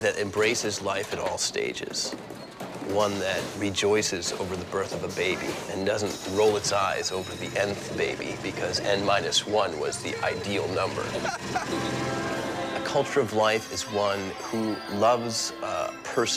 that embraces life at all stages, one that rejoices over the birth of a baby and doesn't roll its eyes over the nth baby because n-1 was the ideal number. A culture of life is one who loves